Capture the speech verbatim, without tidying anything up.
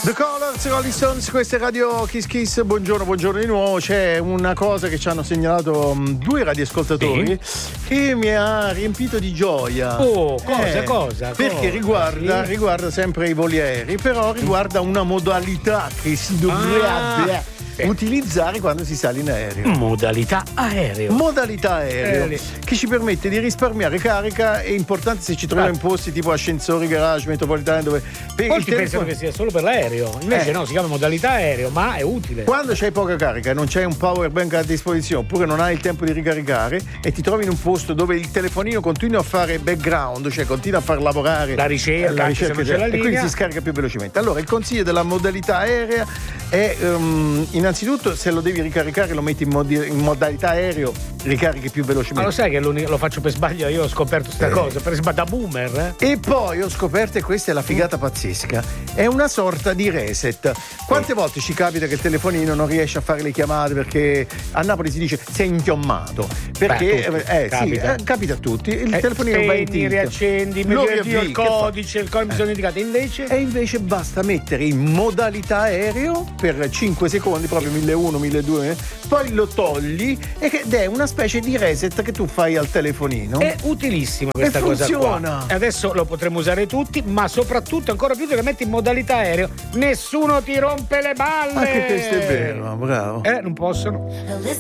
The Colors, Rolling Stones, questa è Radio Kiss Kiss. Buongiorno, buongiorno di nuovo. C'è una cosa che ci hanno segnalato um, due radioascoltatori sì. che mi ha riempito di gioia. Oh, cosa, eh, cosa? Perché cosa, riguarda, sì. riguarda sempre i voli aerei, però riguarda una modalità che si dovrebbe ah. utilizzare quando si sale in aereo. Modalità aereo. Modalità aereo eh, che ci permette di risparmiare carica. È importante se ci troviamo ah. in posti tipo ascensori, garage, metropolitane, dove per molti il pensano telefono... che sia solo per l'aereo, invece eh. no, si chiama modalità aereo, ma è utile. Quando c'hai poca carica, non c'hai un power bank a disposizione, oppure non hai il tempo di ricaricare e ti trovi in un posto dove il telefonino continua a fare background, cioè continua a far lavorare la ricerca, la ricerca se non c'è la linea, e quindi si scarica più velocemente. Allora il consiglio della modalità aerea è um, innanzitutto, se lo devi ricaricare lo metti in, modi- in modalità aereo, ricarichi più velocemente. Ma lo sai che lo faccio per sbaglio, io ho scoperto sta eh. cosa per sbaglio, da boomer eh? E poi ho scoperto, e questa è la figata mm. pazzesca, è una sorta di reset. Quante sì. volte ci capita che il telefonino non riesce a fare le chiamate perché a Napoli si dice sei inchiommato, perché Beh, eh, capita. Sì, eh, capita a tutti, il eh, telefonino va in tilt, riaccendi, lo riavvii, il codice, il codice bisogna indicare, invece e invece basta mettere in modalità aereo per cinque secondi, proprio milleduecento, milleduecento, poi lo togli ed è una specie di reset che tu fai al telefonino. È utilissima questa e cosa funziona. Qua. E adesso lo potremo usare tutti, ma soprattutto ancora più che metti in modalità aereo, nessuno ti rompe le balle. Anche questo è vero, bravo. Eh, non possono.